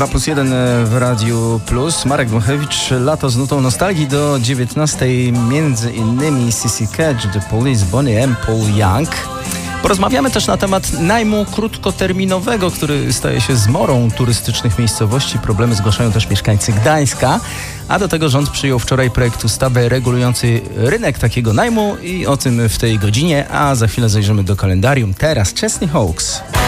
2+1 w Radiu Plus. Marek Włochewicz, lato z nutą nostalgii do 19. Między innymi CC Catch, The Police, Bonnie M, Paul Young. Porozmawiamy też na temat najmu krótkoterminowego, który staje się zmorą turystycznych miejscowości. Problemy zgłaszają też mieszkańcy Gdańska. A do tego rząd przyjął wczoraj projekt ustawy regulujący rynek takiego najmu i o tym w tej godzinie. A za chwilę zajrzymy do kalendarium. Teraz Chesney Hawkes.